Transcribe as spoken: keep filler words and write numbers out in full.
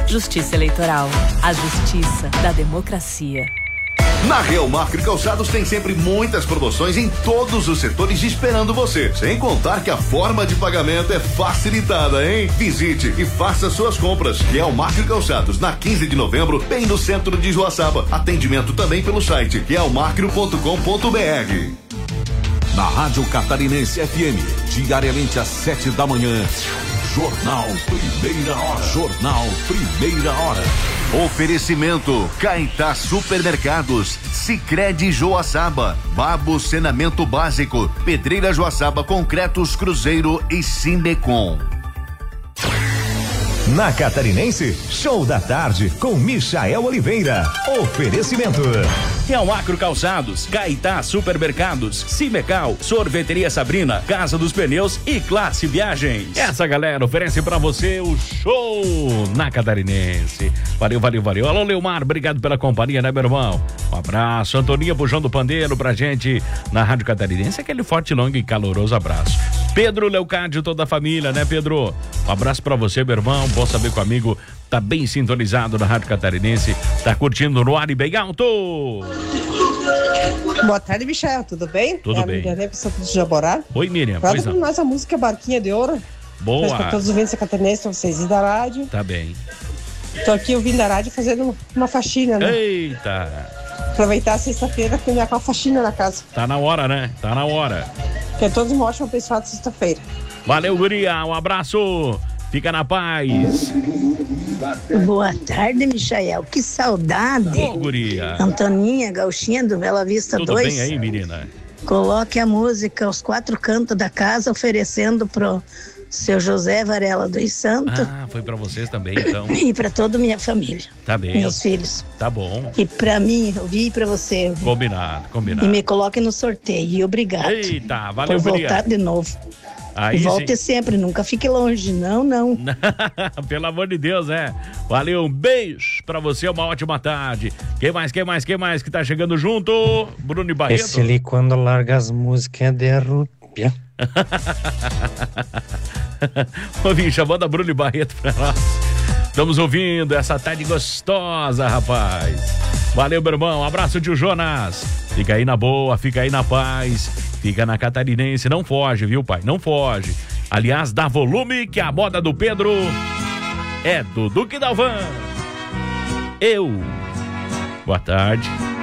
Justiça Eleitoral. A justiça da democracia. Na Real Macro Calçados tem sempre muitas promoções em todos os setores esperando você. Sem contar que a forma de pagamento é facilitada, hein? Visite e faça suas compras. Real Macro Calçados, na quinze de novembro, bem no centro de Joaçaba. Atendimento também pelo site real macro ponto com ponto br. Na Rádio Catarinense F M, diariamente às sete da manhã. Jornal Primeira Hora. Jornal Primeira Hora. Oferecimento Caetá Supermercados, Sicredi Joaçaba, Babo Saneamento Básico, Pedreira Joaçaba Concretos Cruzeiro e Sindecom. Na Catarinense, show da tarde com Michael Oliveira. Oferecimento Real Macro Calçados, Caetá Supermercados, Cimecal, Sorveteria Sabrina, Casa dos Pneus e Classe Viagens. Essa galera oferece pra você o show na Catarinense. Valeu, valeu, valeu. Alô, Leomar, obrigado pela companhia, né, meu irmão? Um abraço. Antoninha puxando o pandeiro pra gente na Rádio Catarinense. Aquele forte, longo e caloroso abraço. Pedro Leocádio, toda a família, né, Pedro? Um abraço pra você, meu irmão. Bom saber que o amigo tá bem sintonizado na Rádio Catarinense, tá curtindo no ar e bem alto. Boa tarde, Michel, tudo bem? Tudo é bem. A Miriam Santos de Jaborá. Oi, Miriam. Roda pra nós a música Barquinha de Ouro. Boa. Para todos os ouvintes da Catarinense, pra vocês e da rádio. Tá bem. Tô aqui ouvindo a rádio fazendo uma faxina, né? Eita. Aproveitar a sexta-feira que eu com a faxina na casa. Tá na hora, né? Tá na hora. Que todos uma ótima pessoa de sexta-feira. Valeu, guria. Um abraço. Fica na paz. Boa tarde, Michael. Que saudade. Ô, guria. Antoninha, Gauchinha do Bela Vista Tudo dois. bem aí, menina? Coloque a música aos quatro cantos da casa, oferecendo pro seu José Varela dos Santos. Ah, foi pra vocês também, então. E pra toda a minha família. Tá bem. Meus filhos. Tá bom. E pra mim, eu vi pra você. Combinado, combinado. E me coloque no sorteio. E obrigado. Eita, valeu, por voltar guria. de novo. Aí e volte sim. sempre, nunca fique longe, não, não. Pelo amor de Deus, né? Valeu, um beijo pra você, uma ótima tarde. Quem mais, quem mais, quem mais que tá chegando junto? Bruno e Barreto. Esse ali quando larga as músicas é de rúpia. Ô, Vinho, chamando a Bruno e Barreto pra nós. Estamos ouvindo essa tarde gostosa, rapaz. Valeu, meu irmão. Um abraço, tio Jonas. Fica aí na boa, fica aí na paz. Fica na Catarinense. Não foge, viu, pai? Não foge. Aliás, dá volume que a moda do Pedro é do Duque Dalvan. Eu. Boa tarde.